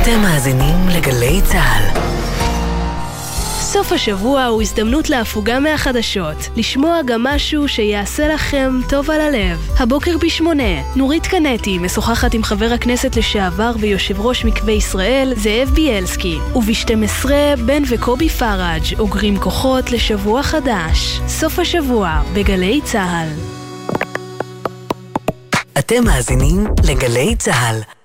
אתם מאזינים לגלי צהל. סוף השבוע הוא הזדמנות להפוגה מהחדשות, לשמוע גם משהו שיעשה לכם טוב על הלב. הבוקר ב8, נורית קנטי משוחחת עם חבר הכנסת לשעבר ויושב ראש מקווה ישראל, זאב ביאלסקי. וב12, בן וקובי פראג' אוגרים כוחות לשבוע חדש. סוף השבוע בגלי צהל. אתם מאזינים לגלי צהל.